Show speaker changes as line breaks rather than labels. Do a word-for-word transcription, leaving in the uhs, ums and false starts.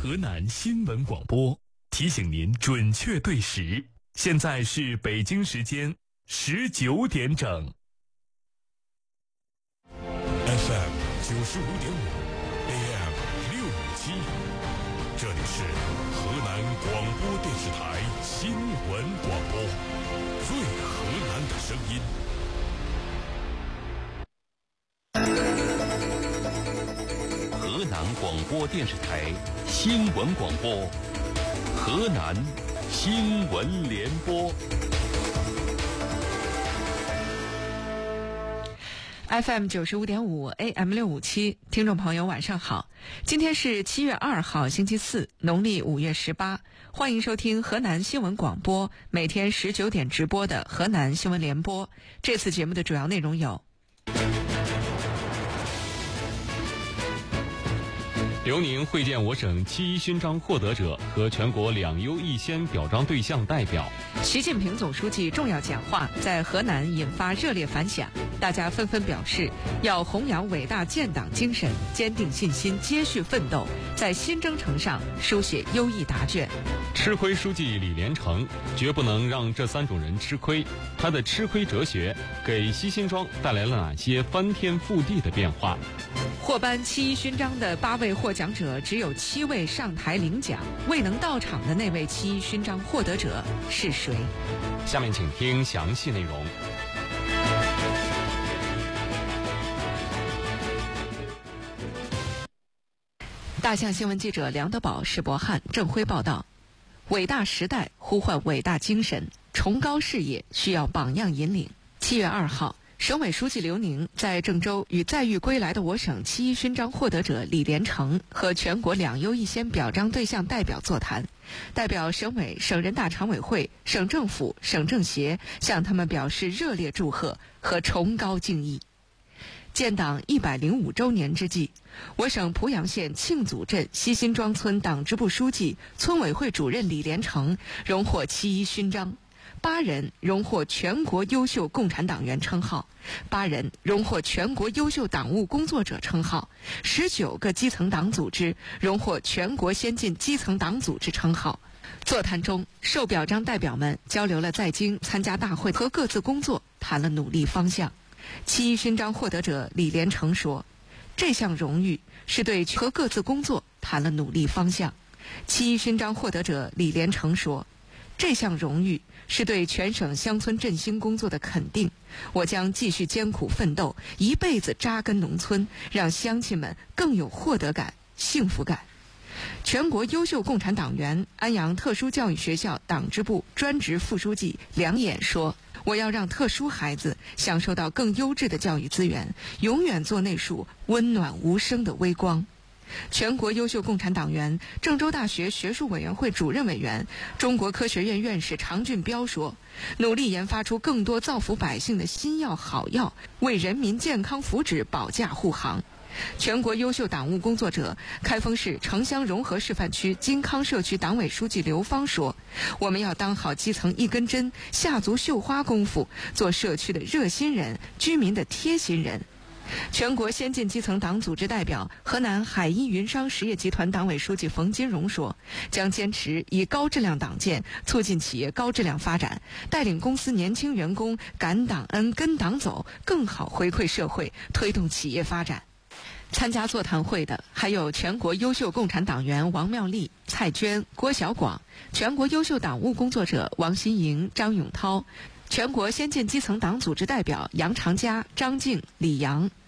河南新闻广播，提醒您准确对时。现在是北京时间十九点整。
F M 九十五点五 ，A M 六五七，这里是河南广播电视台新闻广播，最河南的声音。
河南广播电视台新闻广播，河南新闻联播。
F M 九十五点五 A M 六五七，听众朋友晚上好，今天是七月二号星期四，农历五月十八，欢迎收听河南新闻广播每天十九点直播的河南新闻联播。这次节目的主要内容有：
刘宁会见我省七一勋章获得者和全国两优一先表彰对象代表。
习近平总书记重要讲话在河南引发热烈反响，大家纷纷表示要弘扬伟大建党精神，坚定信心，接续奋斗，在新征程上书写优异答卷。
吃亏书记李连成绝不能让这三种人吃亏，他的吃亏哲学给西辛庄带来了哪些翻天覆地的变化？
获颁七一勋章的八位获奖者只有七位上台领奖，未能到场的那位七一勋章获得者是谁？
下面请听详细内容。
大象新闻记者梁德宝、史博汉、郑辉报道：伟大时代呼唤伟大精神，崇高事业需要榜样引领。七月二号，省委书记刘宁在郑州与载誉归来的我省七一勋章获得者李连成和全国两优一先表彰对象代表座谈，代表省委、省人大常委会、省政府、省政协向他们表示热烈祝贺和崇高敬意。建党一百零五周年之际，我省濮阳县庆祖镇西辛庄村党支部书记、村委会主任李连成荣获七一勋章，八人荣获全国优秀共产党员称号，八人荣获全国优秀党务工作者称号，十九个基层党组织荣获全国先进基层党组织称号。座谈中，受表彰代表们交流了在京参加大会和各自工作，谈了努力方向。七一勋章获得者李连成说，这项荣誉是对和各自工作谈了努力方向。七一勋章获得者李连成说，这项荣誉是对全省乡村振兴工作的肯定，我将继续艰苦奋斗，一辈子扎根农村，让乡亲们更有获得感、幸福感。全国优秀共产党员安阳特殊教育学校党支部专职副书记梁衍说，我要让特殊孩子享受到更优质的教育资源，永远做那束温暖无声的微光。全国优秀共产党员郑州大学学术委员会主任委员、中国科学院院士常俊彪说，努力研发出更多造福百姓的新药好药，为人民健康福祉保驾护航。全国优秀党务工作者开封市城乡融合示范区金康社区党委书记刘芳说，我们要当好基层一根针，下足绣花功夫，做社区的热心人，居民的贴心人。全国先进基层党组织代表、河南海一云商实业集团党委书记冯金荣说，将坚持以高质量党建促进企业高质量发展，带领公司年轻员工感党恩、跟党走，更好回馈社会，推动企业发展。参加座谈会的还有全国优秀共产党员王妙丽、蔡娟、郭小广，全国优秀党务工作者王新莹、张永涛，全国先进基层党组织代表杨长佳、张静、李阳，